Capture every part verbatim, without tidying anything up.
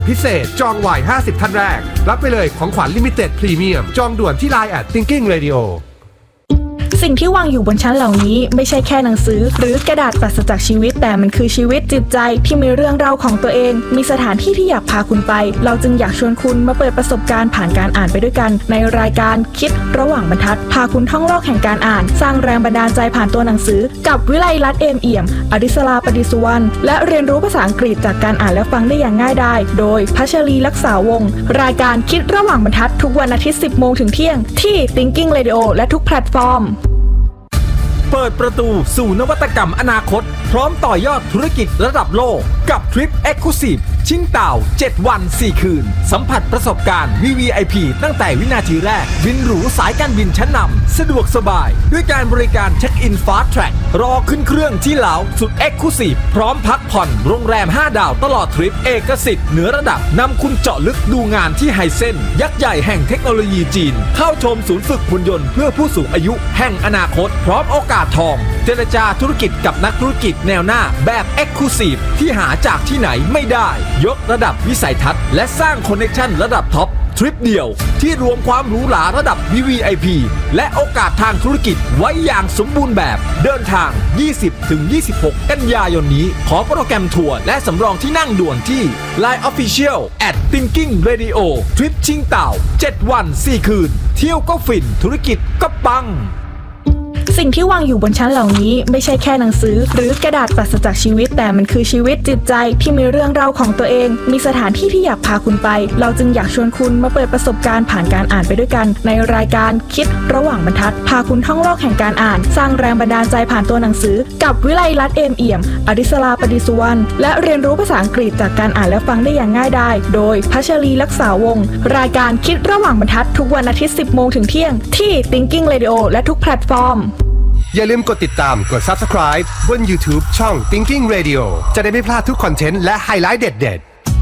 พิเศษจองไวห้าสิบท่านแรกรับไปเลยของขวัญลิมิเต็ดพรีเมียมจองด่วนที่ ไลน์ แอท Thinking Radio สิ่งที่วางอยู่บนชั้นเหล่านี้ไม่ใช่แค่หนังสือหรือกระดาษปราศจากชีวิตแต่มันคือชีวิตจิตใจที่มีเรื่องราวของตัวเองมีสถานที่ที่อยากพาคุณไปเราจึงอยากชวนคุณมาเปิดประสบการณ์ผ่านการอ่านไปด้วยกันในรายการคิดระหว่างบรรทัดพาคุณท่องโลกแห่งการอ่านสร้างแรงบันดาลใจผ่านตัวหนังสือกับวิไลลัตน์เอมเอี่ยมอดิศราปดิสุวรรณและเรียนรู้ภาษาอังกฤษจากการอ่านและฟังได้อย่างง่ายดายโดยพัชรีลักษาวงศ์รายการคิดระหว่างบรรทัดทุกวันอาทิตย์ สิบโมงถึงเที่ยงที่ Thinking Radio และทุกแพลตฟอร์มเปิดประตูสู่นวัตกรรมอนาคตพร้อมต่อยอดธุรกิจระดับโลกกับทริป Exclusive ชิงเต่าเจ็ดวันสี่คืนสัมผัสประสบการณ์ วี วี ไอ พี ตั้งแต่วินาทีแรกบินหรูสายการบินชั้นนำสะดวกสบายด้วยการบริการเช็คอิน Fast Track รอขึ้นเครื่องที่เหลาสุด Exclusive พร้อมพักผ่อนโรงแรมห้าดาวตลอดทริปเอกสิทธิ์เหนือระดับนำคุณเจาะลึกดูงานที่ไฮเซ็นยักษ์ใหญ่แห่งเทคโนโลยีจีนเข้าชมศูนย์ฝึกหุ่นยนต์เพื่อผู้สูงอายุแห่งอนาคตพร้อมโอกาสทองเจรจาธุรกิจกับนักธุรกิจแนวหน้าแบบ Exclusive ที่หาจากที่ไหนไม่ได้ยกระดับวิสัยทัศน์และสร้างคอนเนคชั่นระดับท็อปทริปเดียวที่รวมความหรูหราระดับ วี วี ไอ พี และโอกาสทางธุรกิจไว้อย่างสมบูรณ์แบบเดินทาง ยี่สิบถึงยี่สิบหก กันยายนนี้ขอโปรแกรมทัวร์และสำรองที่นั่งด่วนที่ ไลน์ Official แอท Thinking Radio ทริปชิงเต่าเจ็ดวันสี่คืนเที่ยวก็ฟินธุรกิจก็ปังสิ่งที่วางอยู่บนชั้นเหล่านี้ไม่ใช่แค่หนังสือหรือกระดาษปราศจากชีวิตแต่มันคือชีวิตจิตใจที่มีเรื่องราวของตัวเองมีสถานที่ที่อยากพาคุณไปเราจึงอยากชวนคุณมาเปิดประสบการณ์ผ่านการอ่านไปด้วยกันในรายการคิดระหว่างบรรทัดพาคุณท่องโลกแห่งการอ่านสร้างแรงบันดาลใจผ่านตัวหนังสือกับวิไลลัตน์เอมเอี่ยมอดิศราปดิสุวรรณและเรียนรู้ภาษาอังกฤษจากการอ่านและฟังได้อย่างง่ายดายโดยพัชรีลักษาวงศ์รายการคิดระหว่างบรรทัดทุกวันอาทิตย์ สิบโมงถึงเที่ยงที่ Thinking Radio และทุกแพลตฟอร์มอย่าลืมกดติดตามกด Subscribe บน YouTube ช่อง Thinking Radio จะได้ไม่พลาดทุกคอนเทนต์และไฮไลท์เด็ด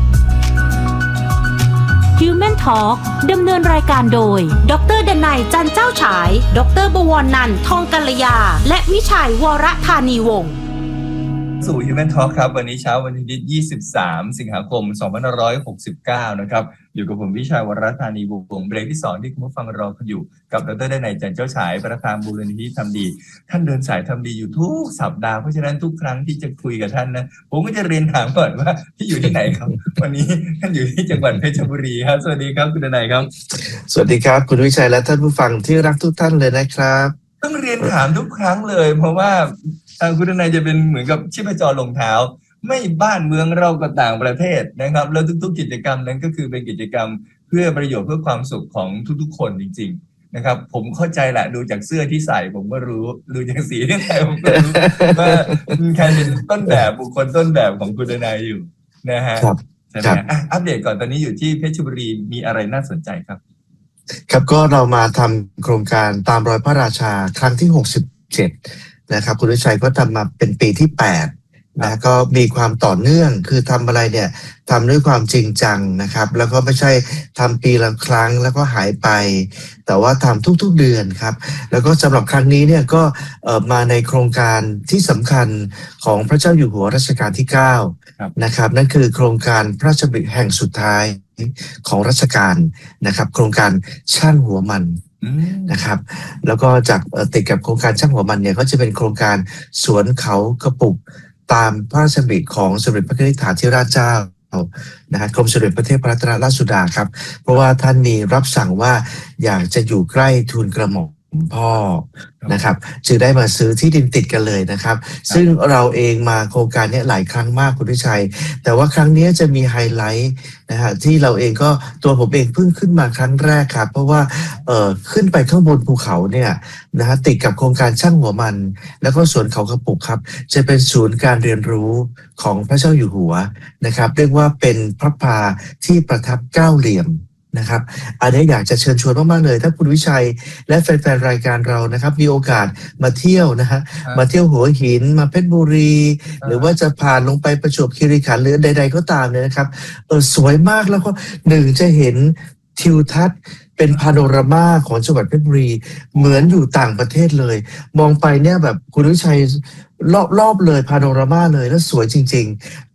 ๆ Human Talk ดำเนินรายการโดยดร.ดนัย จันเจ้าฉาย ดร.บวรนันท์ ทองกัลยาและวิชัยวรธานีวงศ์สู่ Human Talk ครับวันนี้เช้าวันอาทิตย์ยี่สิบสามสิงหาคมสองพันห้าร้อยหกสิบเก้านะครับอยู่กับผมวิชัยวรธานีวงศ์เบรกที่สองที่คุณผู้ฟังรอกันอยู่กับดร.ดนัย จันเจ้าฉายประธานมูลนิธิทำดีท่านเดินสายทำดีอยู่ทุกสัปดาห์เพราะฉะนั้นทุกครั้งที่จะคุยกับท่านนะผมก็จะเรียนถามก่อนว่าที่อยู่ที่ไหนครับวันนี้ท่านอยู่ที่จังหวัดเพชรบุรีครับสวัสดีครับคุณดนัยครับสวัสดีครับคุณวิชัยและท่านผู้ฟังที่รักทุกท่านเลยนะครับต้องเรียนถามทุกครั้งเลยเพราะว่าทางคุณดนัยจะเป็นเหมือนกับชีพจรลงเท้าไม่บ้านเมืองเราก็ต่างประเทศนะครับแล้วทุกๆกิจกรรมนั้นก็คือเป็นกิจกรรมเพื่อประโยชน์เพื่อความสุขของทุกๆคนจริงๆนะครับผมเข้าใจแหละดูจากเสื้อที่ใส่ผมก็รู้ดูจากสีที่ใส่ผมก็รู้ว่าใครเป็นต้นแบบบุคคลต้นแบบของคุณดนัยอยู่นะฮะใช่ไหมอ่ะอัปเดตก่อนตอนนี้อยู่ที่เพชรบุรีมีอะไรน่าสนใจครับครับก็เรามาทำโครงการตามรอยพระราชาครั้งที่หกสิบเจ็ดนะครับคุณวิชัยก็ทำมาเป็นปีที่แปดนะก็มีความต่อเนื่องคือทำอะไรเนี่ยทำด้วยความจริงจังนะครับแล้วก็ไม่ใช่ทำปีละครั้งแล้วก็หายไปแต่ว่าทำทุกๆเดือนครับแล้วก็สำหรับครั้งนี้เนี่ยก็มาในโครงการที่สำคัญของพระเจ้าอยู่หัวรัชกาลที่เก้านะครับนั่นคือโครงการพระราชดำริแห่งสุดท้ายของรัชกาลนะครับโครงการช่างหัวมันนะครับแล้วก็จากติดกับโครงการช่างหัวมันเนี่ยก็จะเป็นโครงการสวนเขากระปุกตามพระราชดำริของสมเด็จพระนิธิธิราชเจ้านะฮะกรมสมเด็จพระเทพรัตนราชสุดาครับเพราะว่าท่านมีรับสั่งว่าอยากจะอยู่ใกล้ทูลกระหม่อมพ่อนะครับจึงได้มาซื้อที่ดินติดกันเลยนะครับซึ่งเราเองมาโครงการนี้หลายครั้งมากคุณวิชัยแต่ว่าครั้งนี้จะมีไฮไลท์นะฮะที่เราเองก็ตัวผมเองเพิ่งขึ้นมาครั้งแรกครับเพราะว่าเอ่อขึ้นไปข้างบนภูเขาเนี่ยนะฮะติดกับโครงการช่างหัวมันแล้วก็สวนเขากระปุกครับจะเป็นศูนย์การเรียนรู้ของพระเจ้าอยู่หัวนะครับเรียกว่าเป็นพระพาที่ประทับเก้าเหลี่ยมนะครับอันนี้อยากจะเชิญชวนมากๆเลยถ้าคุณวิชัยและแฟนๆรายการเรานะครับมีโอกาสมาเที่ยวนะฮะมาเที่ยวหัวหินมาเพชรบุรีหรือว่าจะผ่านลงไปประจวบคีรีขันธ์หรือใดๆก็ตามเนี่ยนะครับเออสวยมากแล้วก็หนึ่งจะเห็นทิวทัศน์เป็นพาโนรามาของจังหวัดเพชรบุรีเหมือนอยู่ต่างประเทศเลยมองไปเนี่ยแบบคุณวิชัยรอบๆเลยพาโนรามาเลยแล้วสวยจริงๆ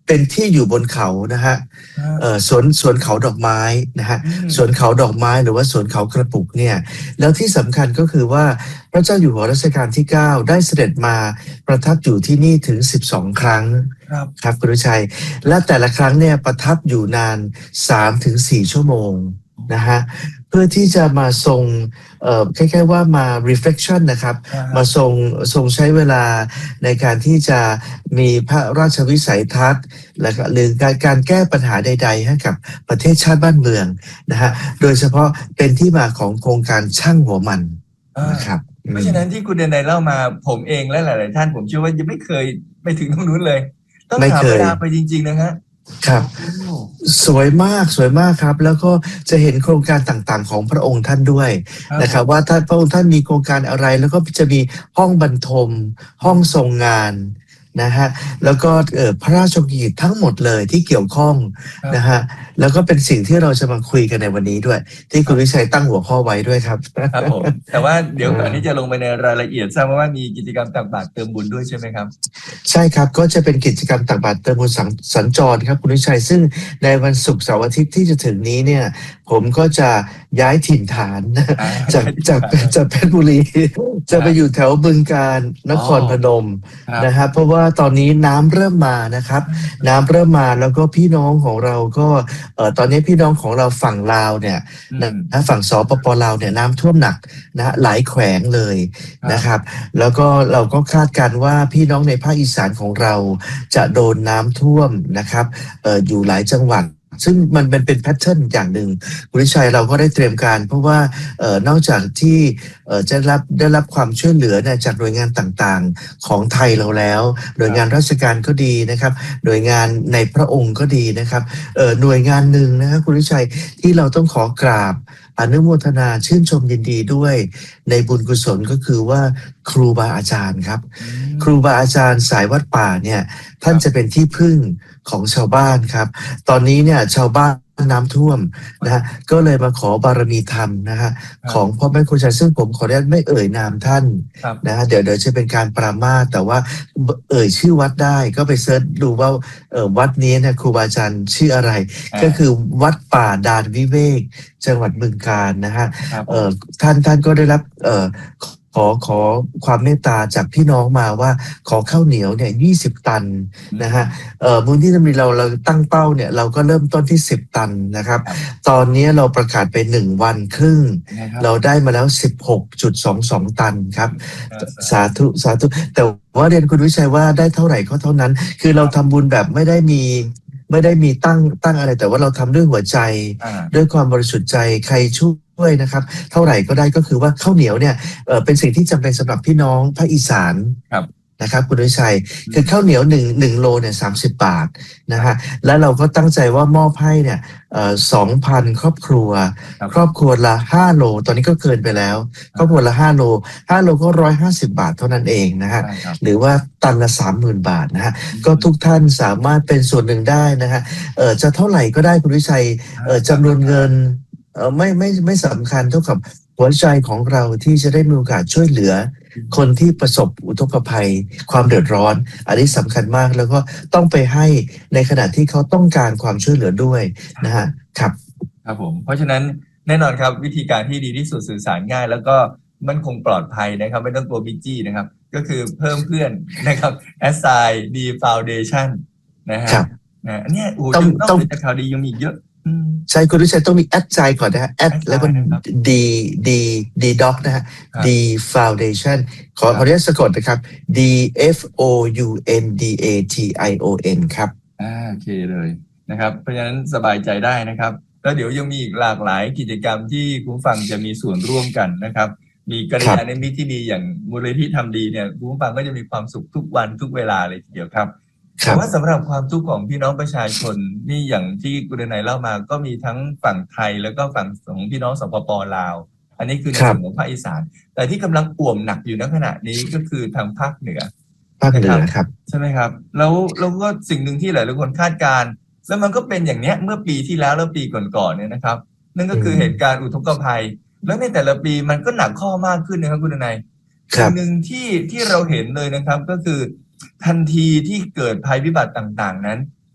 เป็นที่อยู่บนเขานะฮะเอ่อสวนสวนเขาดอกไม้นะฮะสวนเขาดอกไม้หรือว่าสวนเขากระปุกเนี่ยแล้วที่สำคัญก็คือว่าพระเจ้าอยู่หัวรัชกาลที่เก้าได้เสด็จมาประทับอยู่ที่นี่ถึงสิบสองครั้งครับครับคุณวิชัยและแต่ละครั้งเนี่ยประทับอยู่นาน สามถึงสี่ ชั่วโมงนะฮะเพื่อที่จะมาทรงเอ่อคล้ายๆว่ามา reflection นะครับมาทรงทรงใช้เวลาในการที่จะมีพระราชวิสัยทัศน์และหรือการการแก้ปัญหาใดๆให้กับประเทศชาติบ้านเมืองนะฮะโดยเฉพาะเป็นที่มาของโครงการช่างหัวมันนะครับเพราะฉะนั้นที่คุณเดนัยเล่ามาผมเองและหลายๆท่านผมเชื่อว่ายังไม่เคยไปถึงตรงนู้นเลยต้องหาเวลาไปจริงๆนะฮะครับสวยมากสวยมากครับแล้วก็จะเห็นโครงการต่างๆของพระองค์ท่านด้วยนะครับว่าท่านพระองค์ท่านมีโครงการอะไรแล้วก็จะมีห้องบรรทมห้องทรงงานนะฮะแล้วก็เอ่อพระราชกิจทั้งหมดเลยที่เกี่ยวข้องนะฮะแล้วก็เป็นสิ่งที่เราจะมาคุยกันในวันนี้ด้วยที่คุณวิชัยตั้งหัวข้อไว้ด้วยครับครับผมแต่ว่าเดี๋ยวก่อนที่จะลงไปในรายละเอียดทราบว่ามีกิจกรรมตักบาตรเติมบุญด้วยใช่ไหมครับใช่ครับก็จะเป็นกิจกรรมตักบาตรเติมบุญสัญจรครับคุณวิชัยซึ่งในวันศุกร์เสาร์อาทิตย์ที่จะถึงนี้เนี่ยผมก็จะย้ายถิ่นฐานจากจากจากเพชรบุรีจะไปอยู่แถวบึงกาฬนครพนมนะครับเพราะว่าตอนนี้น้ำเริ่มมานะครับน้ำเริ่มมาแล้วก็พี่น้องของเราก็เอ่อตอนนี้พี่น้องของเราฝั่งลาวเนี่ยนะฝั่งสปปลาวเนี่ยน้ำท่วมหนักนะหลายแขวงเลยนะครับแล้วก็เราก็คาดการณ์ว่าพี่น้องในภาคอีสานของเราจะโดนน้ำท่วมนะครับเอ่ออยู่หลายจังหวัดซึ่งมันเป็นเป็นแพทเทิร์นอย่างหนึ่งคุณวิชัยเราก็ได้เตรียมการเพราะว่าเอ่อนอกจากที่เอ่อจะรับได้รับความช่วยเหลือเนี่ยจากหน่วยงานต่างๆของไทยเราแล้วหน่วยงานราชการก็ดีนะครับหน่วยงานในพระองค์ก็ดีนะครับเอ่อหน่วยงานหนึ่งนะครับคุณวิชัยที่เราต้องขอกราบอนุโมทนาชื่นชมยินดีด้วยในบุญกุศลก็คือว่าครูบาอาจารย์ครับครูบาอาจารย์สายวัดป่าเนี่ยท่านจะเป็นที่พึ่งของชาวบ้านครับตอนนี้เนี่ยชาวบ้านน้ำท่วมนะฮะก็เลยมาขอบารมีธรรมนะฮะของพ่อแม่ครูชัยซึ่งผมขออนุญาตไม่เอ่ยนามท่านนะฮะเดี๋ยวเดี๋ยวจะเป็นการปรามาสแต่ว่าเอ่ยชื่อวัดได้ก็ไปเสิร์ชดูว่าเอ่อวัดนี้เนี่ยครูบาอาจารย์ชื่ออะไรก็คือวัดป่าดานวิเวกจังหวัดบึงกาฬนะฮะเอ่อท่านท่านก็ได้รับเอ่อขอขอความเมตตาจากพี่น้องมาว่าขอข้าวเหนียวเนี่ยยี่สิบตันนะฮะเอ่อมูลที่ทำเราเราตั้งเป้าเนี่ยเราก็เริ่มต้นที่สิบตันนะครับตอนนี้เราประกาศไปหนึ่งวันครึ่งเราได้มาแล้ว สิบหกจุดสองสอง ตันครับสาธุสาธุแต่ว่าเรียนคุณวิชัยว่าได้เท่าไหร่ก็เท่านั้นคือเราทำบุญแบบไม่ได้มีไม่ได้มีตั้งตั้งอะไรแต่ว่าเราทำด้วยหัวใจด้วยความบริสุทธิ์ใจใครช่วยด้วยนะครับเท่าไหร่ก็ได้ก็คือว่าข้าวเหนียวเนี่ยเอ่อเป็นสิ่งที่จำเป็นสำหรับพี่น้องภาคอีสานนะครับคุณวิชัยคือข้าวเหนียวหนึ่งหนึ่งโลเนี่ยสามสิบบาทนะฮะแล้วเราก็ตั้งใจว่ามอบให้เนี่ยเอ่อสองพันครอบครัวครอบครัวละห้าโลตอนนี้ก็เกินไปแล้วครอบครัวละห้าโลห้าโลก็หนึ่งร้อยห้าสิบบาทเท่านั้นเองนะฮะหรือว่าตันละ สามหมื่น บาทนะฮะก็ทุกท่านสามารถเป็นส่วนหนึ่งได้นะฮะเอ่อจะเท่าไหร่ก็ได้คุณวิชัยเอ่อจำนวนเงินเออไม่ไม่ไม่สำคัญเท่ากับหัวใจของเราที่จะได้มีโอกาสช่วยเหลือคนที่ประสบอุทกภัยความเดือดร้อนอันนี้สำคัญมากแล้วก็ต้องไปให้ในขณะที่เขาต้องการความช่วยเหลือด้วยนะฮะครับครับผมเพราะฉะนั้นแน่นอนครับวิธีการที่ดีที่สุดสื่อสารง่ายแล้วก็มันคงปลอดภัยนะครับไม่ต้องกลัวบิจี้นะครับก็คือเพิ่มเพื่อนนะครับ assign d foundation นะฮะนะอันนี้โอ้ยต้องเป็นข่าวดียังมีเยอะใช่คุณวิชัยต้องมีแอดใจก่อนนะฮะแอดแล้วก็ดีดีดีด็อกนะฮะ D Foundation ขอขออนุญาตสะกดนะครับ D F O U N D A T I O N ครับอ่าโอเคเลยนะครับเพราะฉะนั้นสบายใจได้นะครับแล้วเดี๋ยวยังมีอีกหลากหลายกิจกรรมที่คุณฟังจะมีส่วนร่วมกันนะครับมีกัลยาณมิตรที่ดีอย่างมูลนิธิทำดีเนี่ยคุณฟังก็จะมีความสุขทุกวันทุกเวลาเลยทีเดียวครับแต่ว่าสำหรับความทุกข์ของพี่น้องประชาชนนี่อย่างที่คุณเดนัยเล่ามาก็มีทั้งฝั่งไทยแล้วก็ฝั่งของพี่น้องสปปลาวอันนี้คือในส่วนของภาคอีสานแต่ที่กำลังอ่วมหนักอยู่ในขณะนี้ก็คือทางภาคเหนือภาคเหนือครับใช่ไหมครับแล้วแล้วก็สิ่งหนึ่งที่หลายคนคาดการณ์แล้วมันก็เป็นอย่างเนี้ยเมื่อปีที่แล้วแล้วปีก่อนๆเนี่ยนะครับนั่นก็คือเหตุการณ์อุทกภัยแล้วในแต่ละปีมันก็หนักข้อมากขึ้นนะครับคุณเดนัยสิ่งหนึ่งที่ที่เราเห็นเลยนะครับก็คือทันทีที่เกิดภัยพิบัติต่างๆนั้น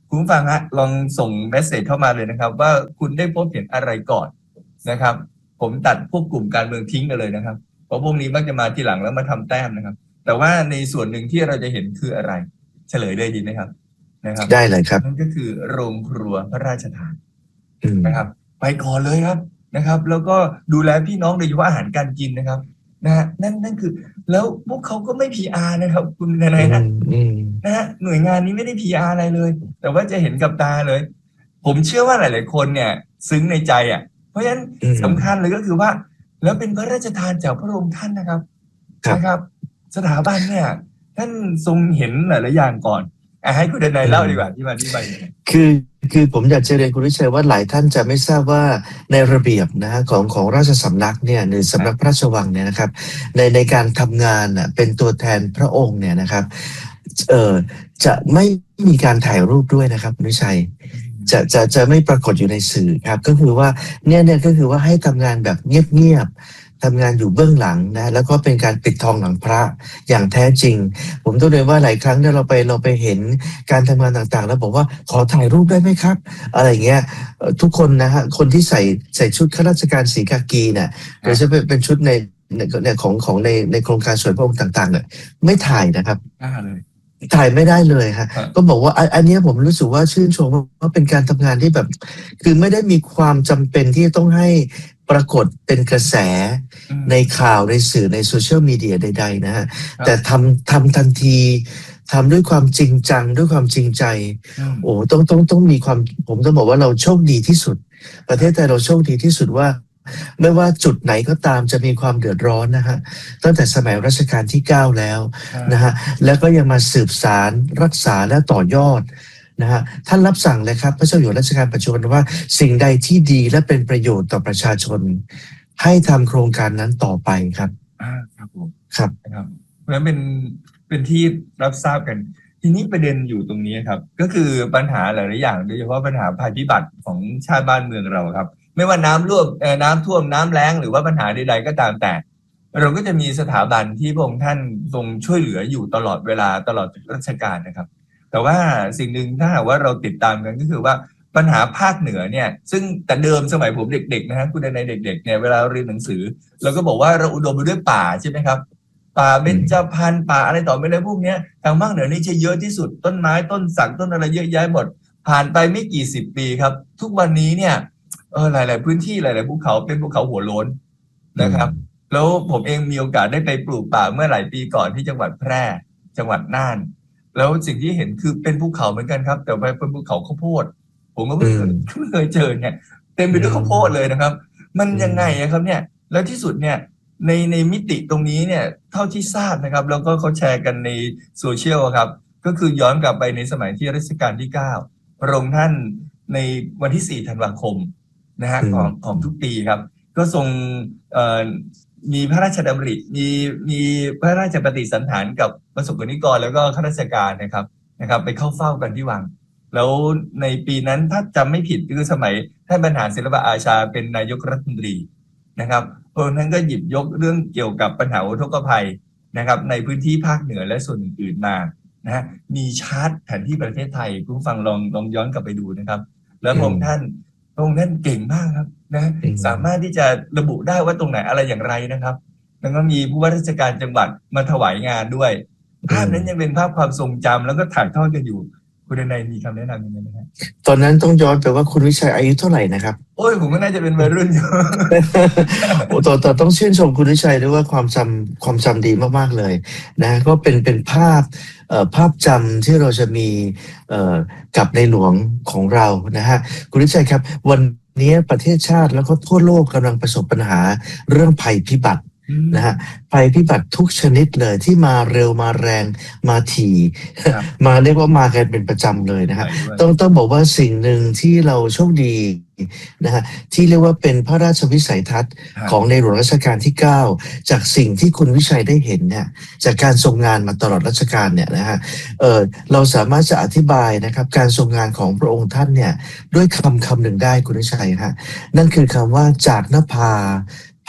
คุณผู้ฟังฮะลองส่งเมสเสจเข้ามาเลยนะครับว่าคุณได้พบเห็นอะไรก่อนนะครับผมตัดพวกกลุ่มการเมืองทิ้งไปเลยนะครับเพราะพวกนี้มักจะมาทีหลังแล้วมาทำแต้มนะครับแต่ว่าในส่วนหนึ่งที่เราจะเห็นคืออะไรเฉลยได้ดีไหมครับนะครับได้เลยครับนั่นก็คือโรงครัวพระราชทานนะครับไปก่อนเลยครับนะครับแล้วก็ดูแลพี่น้องโดยเฉพาะอาหารการกินนะครับนะฮะนั่นนั่นคือแล้วพวกเขาก็ไม่ พี อาร์ นะครับคุณนายนะนะฮะหน่วยงานนี้ไม่ได้ พี อาร์ อะไรเลยแต่ว่าจะเห็นกับตาเลยผมเชื่อว่าหลายๆคนเนี่ยซึ้งในใจอ่ะเพราะฉะนั้นสำคัญเลยก็คือว่าแล้วเป็นพระราชทานจากพระองค์ท่านนะครับนะครับสถาบันเนี่ยท่านทรงเห็นหลายๆอย่างก่อนให้คุณนายเล่าดีกว่าที่มาที่ไปคือคือผมอยากจะเรียนคุณวิชัยว่าหลายท่านจะไม่ทราบว่าในระเบียบนะฮะของของราชสำนักเนี่ยในสำนักพระราชวังเนี่ยนะครับในในการทำงานอ่ะเป็นตัวแทนพระองค์เนี่ยนะครับเอ่อจะไม่มีการถ่ายรูปด้วยนะครับคุณวิชัยจะจะจะไม่ปรากฏอยู่ในสื่อครับก็คือว่าเนี่ยเนี่ยก็คือว่าให้ทำงานแบบเงียบๆทำงานอยู่เบื้องหลังนะแล้วก็เป็นการปิดทองหลังพระอย่างแท้จริงผมต้องเรียนว่าหลายครั้งเนี่ยเราไปเราไปเห็นการทำงานต่างๆแล้วบอกว่าขอถ่ายรูปได้ไหมครับอะไรเงี้ยทุกคนนะฮะคนที่ใส่ใส่ชุดข้าราชการสีกากีเนี่ยโดยเฉพาะเป็นชุดในในของของในในโครงการส่วนพระองค์ต่างๆเนี่ยไม่ถ่ายนะครับถ่ายไม่ได้เลยฮะก็บอกว่าอันนี้ผมรู้สึกว่าชื่นชมว่าเป็นการทำงานที่แบบคือไม่ได้มีความจำเป็นที่ต้องให้ปรากฏเป็นกระแสในข่าวในสื่อในโซเชียลมีเดียใดๆนะฮะแต่ทำทำทันทีทำด้วยความจริงจังด้วยความจริงใจโอ้ต้องต้องต้องมีความผมต้องบอกว่าเราโชคดีที่สุดประเทศไทยเราโชคดีที่สุดว่าไม่ว่าจุดไหนก็ตามจะมีความเดือดร้อนนะฮะตั้งแต่สมัยรัชกาลที่เก้าแล้วนะฮะแล้วก็ยังมาสืบสารรักษาและต่อยอดนะฮะท่านรับสั่งเลยครับพระเจ้าอยู่หัวรัชกาลปัจจุบันว่าสิ่งใดที่ดีและเป็นประโยชน์ต่อประชาชนให้ทำโครงการนั้นต่อไปครับอ่าครับผมครับนะครับเพราะฉะนั้นเป็นเป็นที่รับทราบกันทีนี้ประเด็นอยู่ตรงนี้ครับก็คือปัญหาหลายๆอย่างโดยเฉพาะปัญหาภัยพิบัติของชาติบ้านเมืองเราครับไม่ว่าน้ำรั่วน้ำท่วมน้ำแล้งหรือว่าปัญหาใดๆก็ตามแต่เราก็จะมีสถาบันที่พระองค์ท่านทรงช่วยเหลืออยู่ตลอดเวลาตลอดรัชกาลนะครับแต่ว่าสิ่งหนึ่งถ้าหากว่าเราติดตามกันก็คือว่าปัญหาภาคเหนือเนี่ยซึ่งแต่เดิมสมัยผมเด็กๆนะฮะคุณในเด็กๆเนี่ยเวลาเรียนหนังสือเราก็บอกว่าเราอุดมไปด้วยป่าใช่ไหมครับป่าเบญจพรรณป่าอะไรต่อไปอะไรพวกนี้ทางภาคเหนือนี่จะเยอะที่สุดต้นไม้ต้นสักต้นอะไรเยอะแยะหมดผ่านไปไม่กี่สิบปีครับทุกวันนี้เนี่ยเออหลายๆพื้นที่หลายๆภูเขาเป็นภูเขาหัวโล้นนะครับแล้วผมเองมีโอกาสได้ไปปลูกป่าเมื่อหลายปีก่อนที่จังหวัดแพร่จังหวัดน่านแล้วสิ่งที่เห็นคือเป็นภูเขาเหมือนกันครับแต่เป็นภูเขาข้าวโพดผมก็ไม่เคยไม่เคยเจอเนี่ยเต็มไปด้วยข้าวโพดเลยนะครับมันยังไงครับเนี่ยแล้วที่สุดเนี่ยในในมิติตรงนี้เนี่ยเท่าที่ทราบนะครับแล้วก็เขาแชร์กันในโซเชียลครับก็คือย้อนกลับไปในสมัยที่รัชกาลที่เก้าพระองค์ท่านในวันที่สี่ธันวาคมนะฮะของของทุกปีครับก็ทรงเอ่อมีพระราชดำริมีมีพระราชปฏิสันถานกับประสบกนิกรแล้วก็ข้าราชการนะครับนะครับไปเข้าเฝ้ากันที่วังแล้วในปีนั้นถ้าจำไม่ผิดคือสมัยท่านบรรหารศิลปอาชาเป็นนายกรัฐมนตรีนะครับพระองค์ท่านก็หยิบยกเรื่องเกี่ยวกับปัญหาอุทกภัยนะครับในพื้นที่ภาคเหนือและส่วนอื่นๆมานะฮะมีชาร์ตแผนที่ประเทศไทยผู้ฟังลองลองย้อนกลับไปดูนะครับแล้วพระองค์ท่านพระองค์ท่านเก่งมากครับนะสามารถที่จะระบุได้ว่าตรงไหนอะไรอย่างไรนะครับแล้วก็มีผู้ว่าราชการจังหวัดมาถวายงานด้วยภาพนั้นยังเป็นภาพความทรงจำแล้วก็ถ่ายทอดกันอยู่คุณนายมีคำแนะนำยังไงไหมครับตอนนั้นต้องย้อนไปว่าคุณวิชัยอายุเท่าไหร่นะครับโอ้ยผมก็น่าจะเป็นวัยรุ่นอยู่โอ้ต่อต่อต้องชื่นชมคุณวิชัยด้วยว่าความจำความจำดีมากๆเลยนะก็เป็นเป็นภาพเอ่อภาพจำที่เราจะมีเอ่อกับในหลวงของเรานะฮะคุณวิชัยครับวันนี้ประเทศชาติแล้วก็ทั่วโลกกำลังประสบปัญหาเรื่องภัยพิบัตินะฮะภัยพิบัติทุกชนิดเลยที่มาเร็วมาแรงมาถี่มาเรียกว่ามากันเป็นประจำเลยนะฮะต้องต้องบอกว่าสิ่งหนึ่งที่เราโชคดีนะฮะที่เรียกว่าเป็นพระราชวิสัยทัศน์ของในหลวงรัชกาลที่เก้าจากสิ่งที่คุณวิชัยได้เห็นเนี่ยจากการทรงงานมาตลอดรัชกาลเนี่ยนะฮะเออเราสามารถจะอธิบายนะครับการทรงงานของพระองค์ท่านเนี่ยด้วยคำคำหนึ่งได้คุณวิชัยฮะนั่นคือคำว่าจากนภา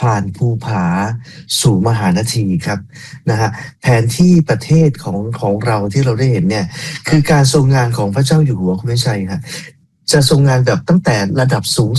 ผ่านภูผาสู่มหานาทีครับนะฮะแผนที่ประเทศของของเราที่เราได้เห็นเนี่ยคือการทรงงานของพระเจ้าอยู่หัวคุณวิชัยฮะจะทรงงานแบบตั้งแต่ระดับสูง